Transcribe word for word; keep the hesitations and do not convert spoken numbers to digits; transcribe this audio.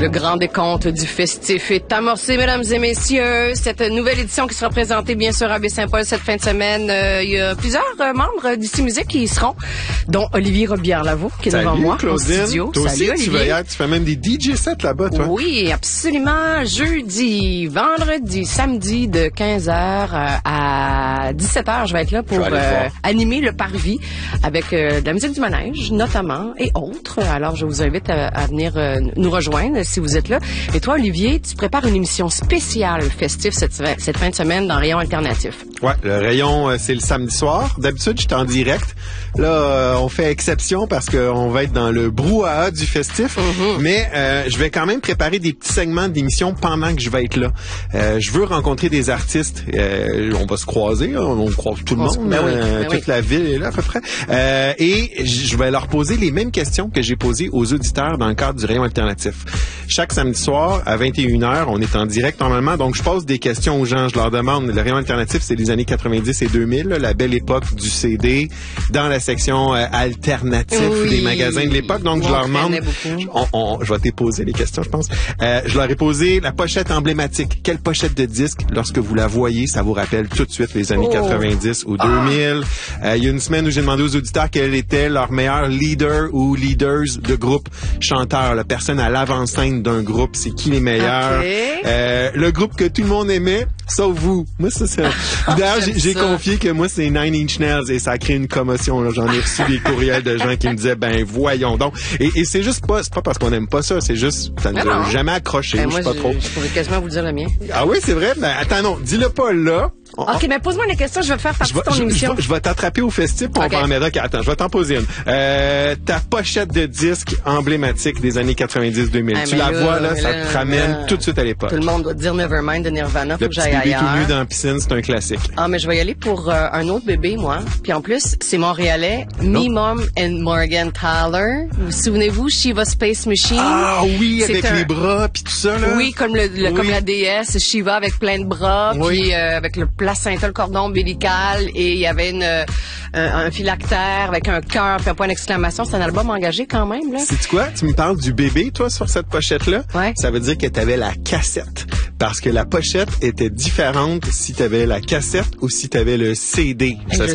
Le grand décompte du festif est amorcé, mesdames et messieurs. Cette nouvelle édition qui sera présentée, bien sûr, à Baie-Saint-Paul cette fin de semaine. Euh, il y a plusieurs euh, membres d'Ici Musique qui y seront, dont Olivier Robillard-Lavaux, qui est Salut, devant moi Claudine. au studio. Toi Salut, aussi, tu vas y être. Tu fais même des D J sets là-bas, toi. Oui, absolument. Jeudi, vendredi, samedi de quinze heures à dix-sept heures, je vais être là pour euh, animer le parvis avec euh, de la musique du manège, notamment, et autres. Alors, je vous invite à, à venir euh, nous rejoindre si vous êtes là. Et toi, Olivier, tu prépares une émission spéciale festive cette, cette fin de semaine dans Rayon Alternatif. Ouais, le rayon, euh, c'est le samedi soir. D'habitude, je suis en direct. Là, euh, on fait exception parce qu'on va être dans le brouhaha du festif. Mm-hmm. Mais euh, je vais quand même préparer des petits segments d'émission pendant que je vais être là. Euh, je veux rencontrer des artistes. Euh, on va se croiser. Hein, on croise tout le on monde. Ben oui, euh, ben toute oui. la ville est là à peu près. Euh, et je vais leur poser les mêmes questions que j'ai posées aux auditeurs dans le cadre du rayon alternatif. Chaque samedi soir, à vingt et une heures, on est en direct normalement. Donc, je pose des questions aux gens. Je leur demande. Le rayon alternatif, c'est les années quatre-vingt-dix et deux mille, là, la belle époque du C D, dans la section euh, alternative oui. des magasins de l'époque. Donc, On je leur demande... On, on, je vais te poser les questions, je pense. Euh, je leur ai posé la pochette emblématique. Quelle pochette de disque, lorsque vous la voyez, ça vous rappelle tout de suite les années oh. quatre-vingt-dix ou deux mille. Ah. Euh, il y a une semaine où j'ai demandé aux auditeurs quel était leur meilleur leader ou leaders de groupe, chanteur, la personne à l'avant-scène d'un groupe, c'est qui les meilleurs. Okay. Euh, le groupe que tout le monde aimait, sauf vous. Moi, ça, c'est... D'ailleurs, j'ai, j'ai confié que moi, c'est Nine Inch Nails et ça a créé une commotion. Là. J'en ai reçu des courriels de gens qui me disaient, ben, voyons donc. Et, et c'est juste pas, c'est pas parce qu'on n'aime pas ça, c'est juste, ça nous a jamais accroché. Ben, je sais moi, pas trop. Je pourrais quasiment vous dire le mien. Ah oui, c'est vrai? Ben, attends, non, dis-le pas là. On, OK, mais pose-moi les questions, je vais faire partie de ton je, émission. Je, je vais t'attraper au festif, on okay. va en mettre. OK, attends, je vais t'en poser une. Euh, ta pochette de disque emblématique des années quatre-vingt-dix deux mille. Ah, tu la là, vois, là, là, ça te ramène là, tout de suite à l'époque. Tout le monde doit dire Nevermind de Nirvana, faut le que j'aille ailleurs. Le petit bébé tout nu dans la piscine, c'est un classique. Ah, mais je vais y aller pour euh, un autre bébé, moi. Puis en plus, c'est montréalais. Me, Mom and Morgan Tyler. Vous souvenez-vous, Shiva Space Machine? Ah oui, avec un... les bras, puis tout ça, là. Oui, comme, le, le oui. comme la déesse, Shiva avec plein de bras, oui. puis euh, avec le placenta, le cordon ombilical, et il y avait une, euh, un phylactère avec un cœur puis un point d'exclamation. C'est un album engagé quand même, là. Sais-tu quoi? Tu me parles du bébé, toi, sur cette pochette-là? Ouais. Ça veut dire que t'avais la cassette. Parce que la pochette était différente si t'avais la cassette ou si t'avais le C D. Ça